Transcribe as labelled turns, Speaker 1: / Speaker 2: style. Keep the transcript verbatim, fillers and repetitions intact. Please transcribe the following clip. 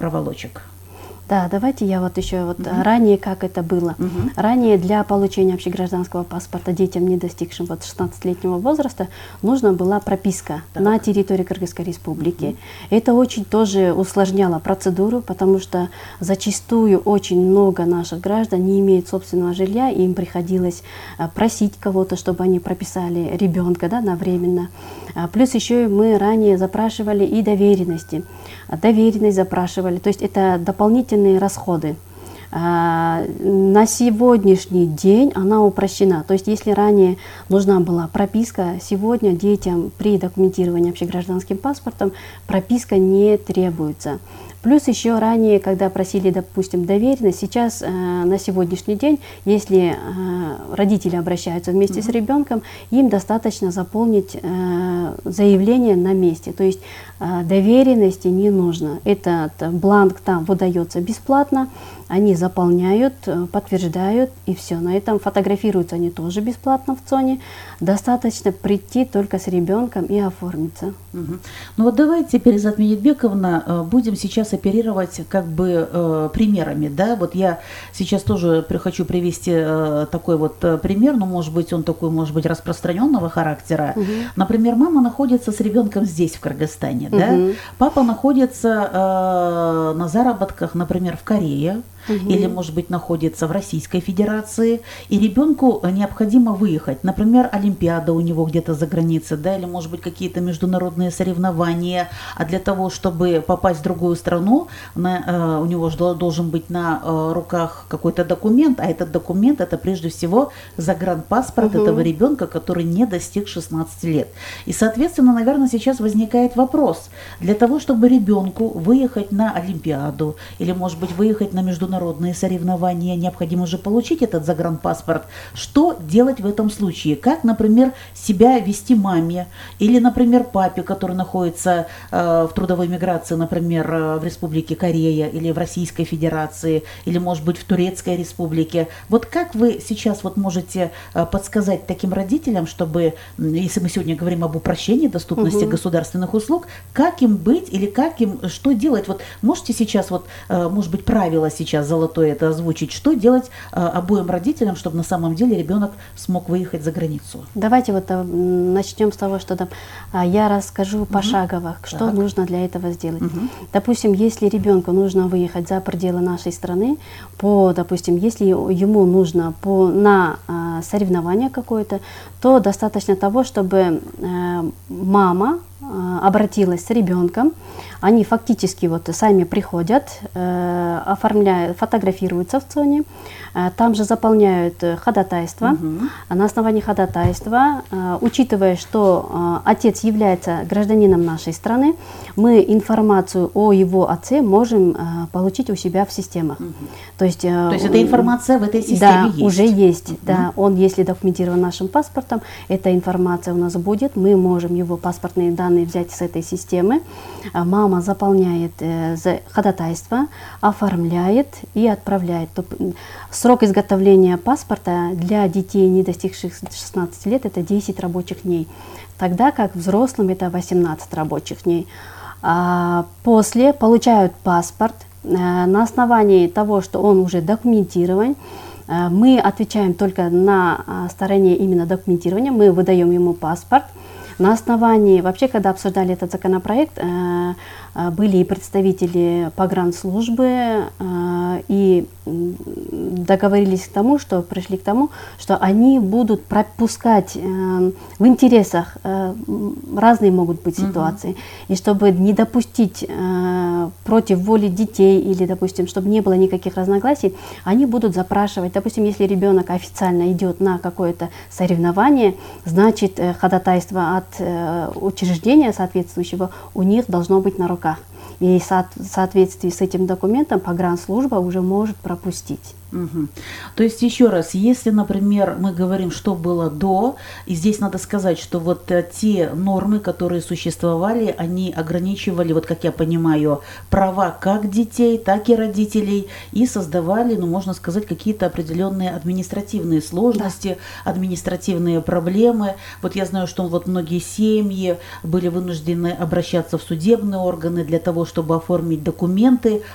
Speaker 1: проволочек.
Speaker 2: Да, давайте я вот еще вот
Speaker 1: Мгм.
Speaker 2: ранее как это было.
Speaker 1: Мгм.
Speaker 2: Ранее для получения общегражданского паспорта детям, не достигшим вот шестнадцатилетнего возраста, нужна была прописка
Speaker 1: Так.
Speaker 2: на территории Кыргызской республики. Это очень тоже усложняло процедуру, потому что зачастую очень много наших граждан не имеют собственного жилья, и им приходилось а, просить кого-то, чтобы они прописали ребенка, да, на временно. А, Плюс еще и мы ранее запрашивали и доверенности. А, Доверенность запрашивали, то есть это дополнительные расходы. А, На сегодняшний день она упрощена. То есть если ранее нужна была прописка, сегодня детям при документировании общегражданским паспортом прописка не требуется. Плюс еще ранее, когда просили, допустим, доверенность, сейчас э, на сегодняшний день, если э, родители обращаются вместе с ребенком, им достаточно заполнить э, заявление на месте. То есть э, доверенности не нужно. Этот бланк там выдается бесплатно, они заполняют, э, подтверждают, и все. На этом фотографируются они тоже бесплатно в ЦОНе. Достаточно прийти только с ребенком и оформиться.
Speaker 1: Мгм. Ну вот давайте, Перизат Медетбековна, э, будем сейчас оперировать как бы э, примерами, да, вот я сейчас тоже при- хочу привести э, такой вот э, пример, но может быть он такой, может быть, распространенного характера.
Speaker 2: Мгм.
Speaker 1: Например, мама находится с ребенком здесь, в Кыргызстане, да,
Speaker 2: Мгм.
Speaker 1: папа находится э, на заработках, например, в Корее,
Speaker 2: Мгм.
Speaker 1: или, может быть, находится в Российской Федерации, и ребенку необходимо выехать. Например, Олимпиада у него где-то за границей, да, или, может быть, какие-то международные соревнования. А для того, чтобы попасть в другую страну, на, э, у него же дол- должен быть на э, руках какой-то документ, а этот документ — это прежде всего загранпаспорт
Speaker 2: Мгм.
Speaker 1: этого ребенка, который не достиг шестнадцати лет. И, соответственно, наверное, сейчас возникает вопрос. Для того, чтобы ребенку выехать на Олимпиаду или, может быть, выехать на международные соревнования, необходимо же получить этот загранпаспорт. Что делать в этом случае? Как, например, себя вести маме или, например, папе, который находится э, в трудовой миграции, например, э, в Республике Корея или в Российской Федерации, или, может быть, в Турецкой Республике. Вот как вы сейчас вот можете э, подсказать таким родителям, чтобы, м, если мы сегодня говорим об упрощении доступности
Speaker 2: Мгм.
Speaker 1: государственных услуг, как им быть или как им, что делать? Вот можете сейчас, вот, э, может быть, правила сейчас золотое это озвучить, что делать э, обоим родителям, чтобы на самом деле ребенок смог выехать за границу?
Speaker 2: Давайте вот а, м, начнем с того, что там, а, я расскажу пошагово, что
Speaker 1: Так.
Speaker 2: нужно для этого сделать.
Speaker 1: Мгм.
Speaker 2: Допустим, если ребенку нужно выехать за пределы нашей страны, по, допустим, если ему нужно по, на а, соревнование какое-то, то достаточно того, чтобы э, мама э, обратилась с ребенком, они фактически вот сами приходят, э, оформляют, фотографируются в ЦОНе, э, там же заполняют э, ходатайство.
Speaker 1: Мгм.
Speaker 2: А на основании ходатайства, э, учитывая, что э, отец является гражданином нашей страны, мы информацию о его отце можем э, получить у себя в системах. То есть, э,
Speaker 1: То есть эта информация в этой системе
Speaker 2: да,
Speaker 1: есть?
Speaker 2: уже есть.
Speaker 1: Мгм.
Speaker 2: Да, он, если документирован нашим паспортом, эта информация у нас будет, мы можем его паспортные данные взять с этой системы. А Мама заполняет э, за- ходатайство, оформляет и отправляет. То- м, Срок изготовления паспорта для детей, не достигших шестнадцати лет, это десять рабочих дней, тогда как взрослым это восемнадцать рабочих дней. А После получают паспорт. Э, На основании того, что он уже документирован, э, мы отвечаем только на а, стороне именно документирования, мы выдаем ему паспорт. На основании, вообще, когда обсуждали этот законопроект, э, э, были и представители погранслужбы, э, и м, договорились к тому, что пришли к тому, что они будут пропускать э, в интересах, э, м, разные могут быть
Speaker 1: Мгм.
Speaker 2: ситуации, и чтобы не допустить э, против воли детей или, допустим, чтобы не было никаких разногласий, они будут запрашивать, допустим, если ребенок официально идет на какое-то соревнование, значит, э, ходатайство от э, учреждения соответствующего у них должно быть на руках. И со- в соответствии с этим документом погранслужба уже может пропустить.
Speaker 1: Мгм. То есть еще раз, если, например, мы говорим, что было до, и здесь надо сказать, что вот э, те нормы, которые существовали, они ограничивали, вот как я понимаю, права как детей, так и родителей, и создавали, ну, можно сказать, какие-то определенные административные сложности, административные проблемы. Вот я знаю, что вот многие семьи были вынуждены обращаться в судебные органы для того, чтобы оформить документы